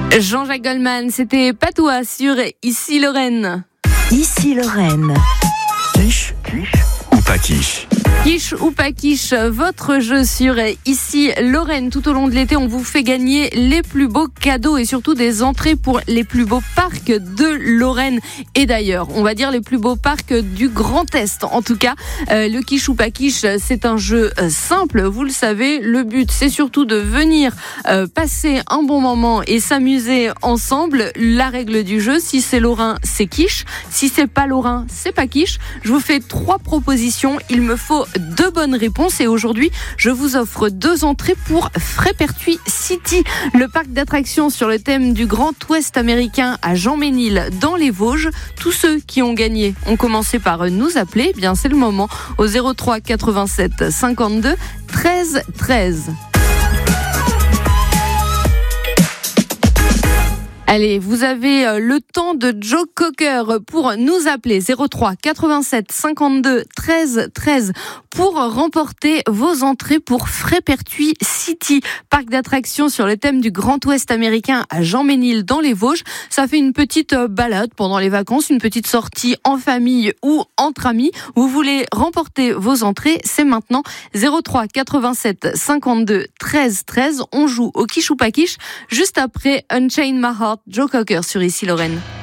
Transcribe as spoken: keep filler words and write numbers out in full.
Jean-Jacques Goldman, c'était Patois sur Ici Lorraine. Ici Lorraine. Quiche, quiche ou pas quiche? Quiche ou pas quiche, votre jeu sur Ici Lorraine. Tout au long de l'été, on vous fait gagner les plus beaux cadeaux et surtout des entrées pour les plus beaux parcs de Lorraine. Et d'ailleurs, on va dire les plus beaux parcs du Grand Est. En tout cas, euh, le quiche ou pas quiche, c'est un jeu simple. Vous le savez, le but, c'est surtout de venir euh, passer un bon moment et s'amuser ensemble. La règle du jeu, si c'est lorrain, c'est quiche. Si c'est pas lorrain, c'est pas quiche. Je vous fais trois propositions. Il me faut deux bonnes réponses et aujourd'hui je vous offre deux entrées pour Frépertuis City, le parc d'attractions sur le thème du Grand Ouest américain à Jean-Ménil dans les Vosges. Tous ceux qui ont gagné ont commencé par nous appeler. Eh bien c'est le moment au zéro trois quatre-vingt-sept cinquante-deux treize treize. Allez, vous avez le temps de Joe Cocker pour nous appeler zéro trois quatre-vingt-sept cinquante-deux treize treize pour remporter vos entrées pour Frépertuis City, parc d'attractions sur le thème du Grand Ouest américain à Jean-Ménil dans les Vosges. Ça fait une petite balade pendant les vacances, une petite sortie en famille ou entre amis. Vous voulez remporter vos entrées, c'est maintenant zéro trois quatre-vingt-sept cinquante-deux treize treize. On joue au quiche ou pas quiche juste après Unchain My Heart, Joe Cocker sur Ici Lorraine.